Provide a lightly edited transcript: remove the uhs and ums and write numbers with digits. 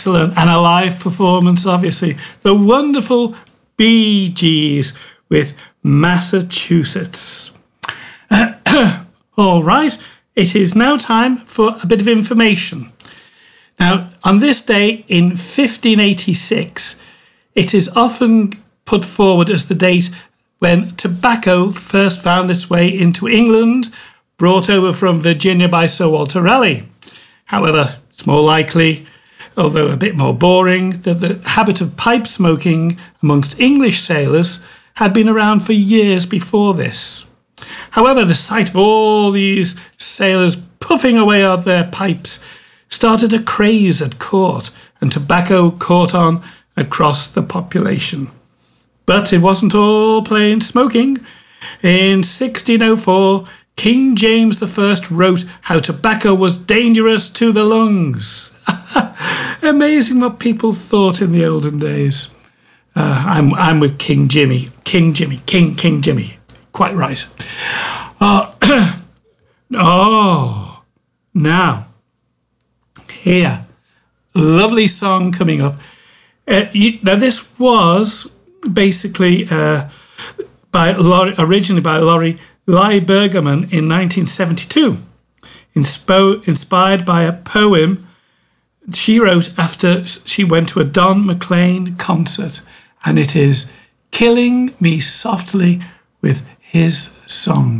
excellent. And a live performance, obviously. The wonderful Bee Gees with Massachusetts. All right, it is now time for a bit of information. Now, on this day in 1586, it is often put forward as the date when tobacco first found its way into England, brought over from Virginia by Sir Walter Raleigh. However, it's more likely, although a bit more boring, that the habit of pipe smoking amongst English sailors had been around for years before this. However, the sight of all these sailors puffing away at their pipes started a craze at court, and tobacco caught on across the population. But it wasn't all plain smoking. In 1604, King James I wrote how tobacco was dangerous to the lungs. Amazing what people thought in the olden days. I'm with King Jimmy. King Jimmy. Quite right. Now, here, lovely song coming up. Now, this was basically originally by Laurie Bergerman in 1972, inspired by a poem she wrote after she went to a Don McLean concert, and it is Killing Me Softly with His Song.